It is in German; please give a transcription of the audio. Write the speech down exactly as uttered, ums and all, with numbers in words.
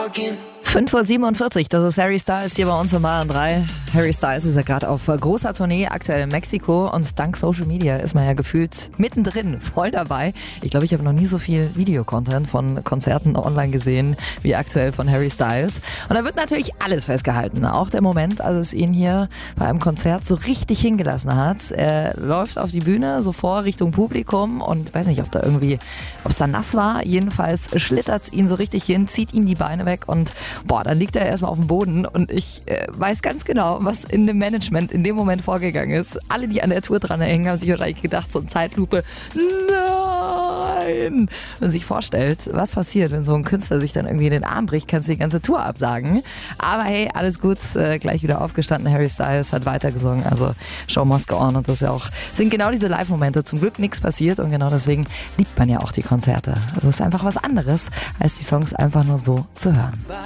fünf Uhr siebenundvierzig, das ist Harry Styles hier bei uns im Bayern drei. Harry Styles ist ja gerade auf großer Tournee, aktuell in Mexiko, und dank Social Media ist man ja gefühlt mittendrin, voll dabei. Ich glaube, ich habe noch nie so viel Videocontent von Konzerten online gesehen wie aktuell von Harry Styles. Und da wird natürlich alles festgehalten, auch der Moment, als es ihn hier bei einem Konzert so richtig hingelassen hat. Er läuft auf die Bühne, so vor Richtung Publikum, und weiß nicht, ob da irgendwie, ob es da nass war. Jedenfalls schlittert es ihn so richtig hin, zieht ihm die Beine weg und boah, dann liegt er erstmal auf dem Boden, und ich äh, weiß ganz genau, was in dem Management in dem Moment vorgegangen ist. Alle, die an der Tour dran hängen, haben sich wahrscheinlich gedacht, so in Zeitlupe, nein! Wenn man sich vorstellt, was passiert, wenn so ein Künstler sich dann irgendwie in den Arm bricht, kannst du die ganze Tour absagen. Aber hey, alles gut, äh, gleich wieder aufgestanden. Harry Styles hat weitergesungen, also Show must go on, und das ist ja auch, sind genau diese Live-Momente. Zum Glück nichts passiert, und genau deswegen liebt man ja auch die Konzerte. Also es ist einfach was anderes, als die Songs einfach nur so zu hören.